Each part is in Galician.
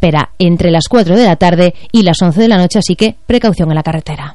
espera entre las 4 de la tarde y las 11 de la noche, así que precaución en la carretera.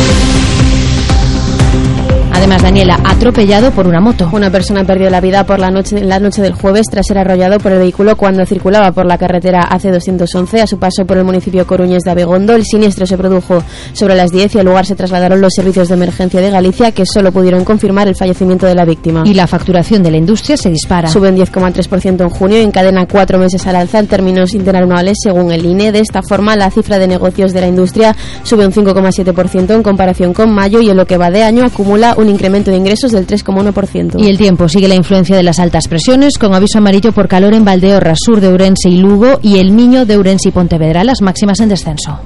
Además, Daniela, atropellado por una moto. Una persona perdió la vida por la noche del jueves tras ser arrollado por el vehículo cuando circulaba por la carretera AC211 a su paso por el municipio coruñés de Abegondo. El siniestro se produjo sobre las 10 y al lugar se trasladaron los servicios de emergencia de Galicia, que solo pudieron confirmar el fallecimiento de la víctima. Y la facturación de la industria se dispara. Sube un 10,3% en junio y encadena 4 meses al alza en términos interanuales, según el INE. De esta forma, la cifra de negocios de la industria sube un 5,7% en comparación con mayo y en lo que va de año acumula un incremento de ingresos del 3,1%. Y el tiempo sigue la influencia de las altas presiones, con aviso amarillo por calor en Valdeorras, sur de Ourense y Lugo, y el Miño de Ourense y Pontevedra, las máximas en descenso.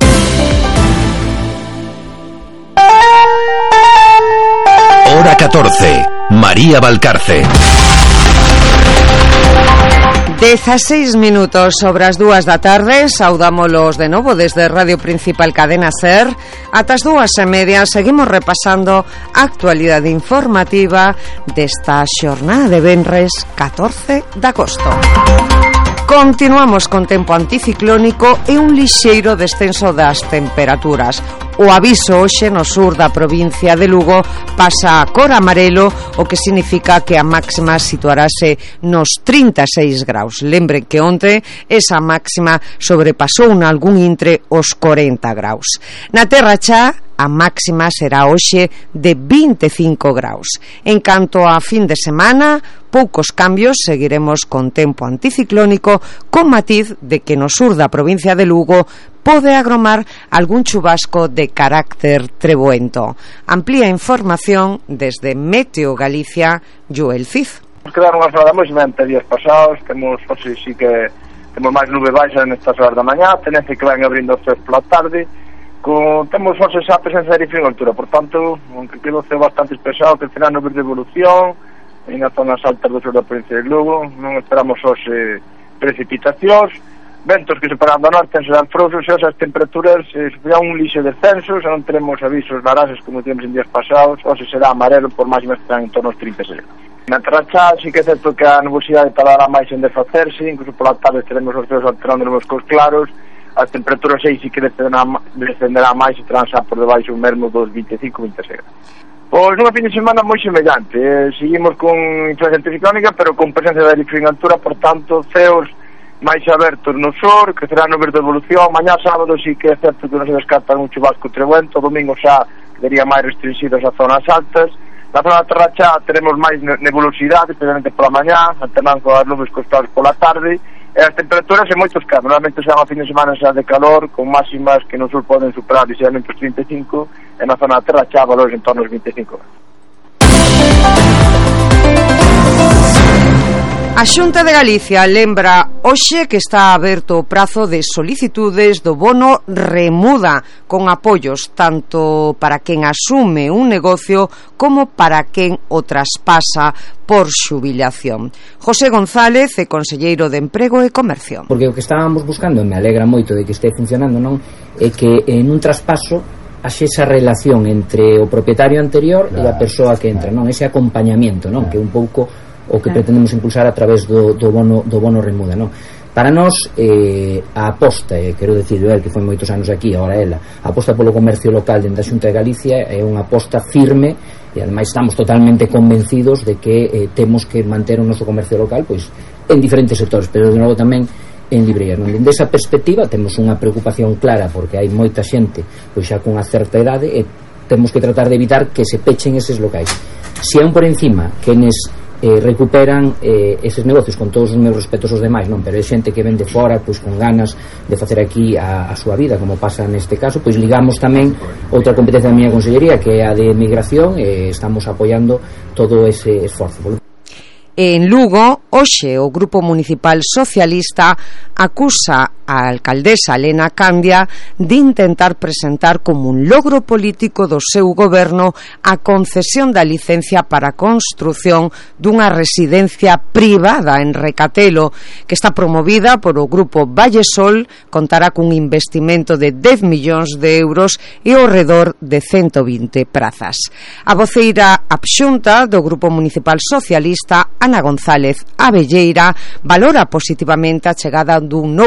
Hora 14. María Valcarce. 16 minutos sobre as 2 da tarde. Saudámolos de novo desde Radio Principal Cadena Ser. Ata as 2:30 seguimos repasando a actualidade informativa desta xornada de venres 14 de agosto. Continuamos con tempo anticiclónico e un lixeiro descenso das temperaturas. O aviso hoxe no sur da provincia de Lugo pasa a cor amarelo, o que significa que a máxima situarase nos 36 graus. Lembren que onte esa máxima sobrepasou en algún intre os 40 graus. Na Terra Chá, a máxima será hoxe de 25 graus. En canto a fin de semana, poucos cambios, seguiremos con tempo anticiclónico, con matiz de que no sur da provincia de Lugo pode agromar algún chubasco de carácter treboento. Amplía información desde Meteo Galicia, Joel Cid. Nos quedaron as horas moi semellantes días pasados, temos, hoxe sí que temos máis nube baixa nestas horas da mañá, tenece que van abrindo os tres pola tarde, temos hoxe xa presencia de aire frío en altura, por tanto, aunque quedou ceo bastante espesado, que será nubes de evolución, en as zonas altas do sur da provincia de Lugo, non esperamos hoxe precipitacións, ventos que separan do norte serán frouxos e as temperaturas sufrirán un lixe descenso, xa non teremos avisos laranxas como temos en días pasados, hoxe será amarelo por máximas que estarán en torno aos 36 graus. Na Terra Chá sí que é certo que a nubosidade tardará máis en desfacerse, incluso pola tarde teremos os ceos alternando nos cos claros, as temperaturas aí sí que descenderá máis e terán xa por debaixo mesmo dos 25-26 graus. Pois nunha fin de semana moi semellante, seguimos con influencia anticiclónica, pero con presencia de aire frío en altura, por tanto, ceos máis abertos no sur, que será nubes de evolución. Mañá sábado sí que é certo que non se descarta un chubasco trebuento, domingo xa quedaría máis restringidos as zonas altas. Na zona da Terra Chá teremos máis nebulosidade, especialmente pola mañá, alternando as nubes costadas pola tarde, e as temperaturas en moitos casos, normalmente será unha fin de semana xa de calor, con máximas que no sur poden superar ligeramente os 35, e na zona da Terra Chá valores en torno aos 25 graus. A Xunta de Galicia lembra hoxe que está aberto o prazo de solicitudes do bono Remuda, con apoios tanto para quen asume un negocio como para quen o traspasa por xubilación. José González é conselleiro de Emprego e Comercio. Porque o que estábamos buscando, me alegra moito de que este funcionando, non, é que en un traspaso haxe esa relación entre o propietario anterior e a persoa que entra, non, ese acompañamiento, non, que é un pouco o que pretendemos impulsar a través do bono Remuda, non? Para nós a aposta, quero decir que foi moitos anos aquí, agora ela, a aposta polo comercio local dentro da Xunta de Galicia é unha aposta firme e ademais estamos totalmente convencidos de que temos que manter o noso comercio local pois en diferentes sectores, pero de novo tamén en librería, non? Dende esa perspectiva temos unha preocupación clara porque hai moita xente pois xa cunha certa idade e temos que tratar de evitar que se pechen eses locais. Se é un por encima quenes recuperan eses negocios, con todos os meus respetos aos demais, non, pero é xente que ven de fora pois con ganas de facer aquí a súa vida, como pasa neste caso, pois ligamos tamén outra competencia da miña consellería que é a de migración e estamos apoiando todo ese esforzo. En Lugo, hoxe o Grupo Municipal Socialista acusa a alcaldesa Elena Candia de intentar presentar como un logro político do seu goberno a concesión da licencia para a construción dunha residencia privada en Recatelo, que está promovida por o Grupo Vallesol, contará cun investimento de 10 millóns de euros e ao redor de 120 prazas. A voceira adxunta do Grupo Municipal Socialista, Ana González Abelleira, valora positivamente a chegada dun novo investimento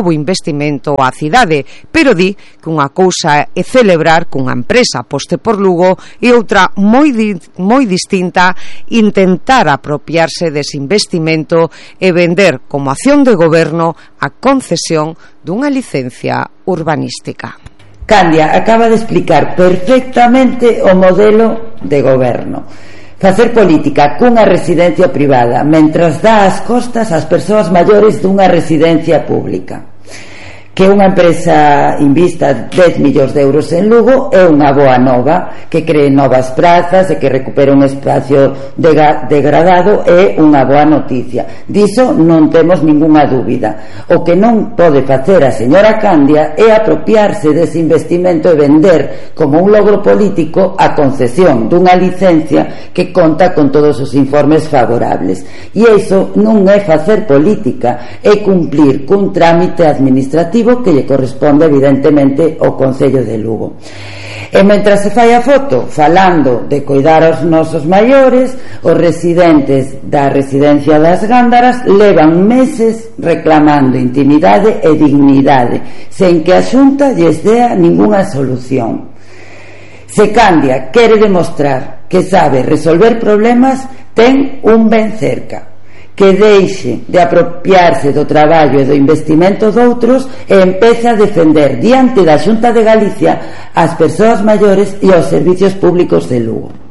investimento á cidade, pero di que unha cousa é celebrar que unha empresa aposte por Lugo e outra moi distinta intentar apropiarse dese investimento e vender como acción de goberno a concesión dunha licencia urbanística. Candia acaba de explicar perfectamente o modelo de goberno. Facer política cunha residencia privada mentras dá as costas ás persoas maiores dunha residencia pública. Que unha empresa invista 10 millóns de euros en Lugo é unha boa nova, que cree novas prazas e que recupera un espacio degradado, é unha boa noticia. Diso non temos ningunha dúbida. O que non pode facer a señora Candia é apropiarse dese investimento e vender como un logro político a concesión dunha licencia que conta con todos os informes favorables. E iso non é facer política, é cumplir cun trámite administrativo que lle corresponde evidentemente ao Concello de Lugo. E mentras se fai a foto falando de coidar aos nosos maiores, os residentes da residencia das Gándaras levan meses reclamando intimidade e dignidade sen que a Xunta lles dea ningunha solución. Se Candia quere demostrar que sabe resolver problemas, ten un ben cerca, que deixe de apropiarse do traballo e do investimento doutros e empece a defender diante da Xunta de Galicia as persoas maiores e os servicios públicos de Lugo.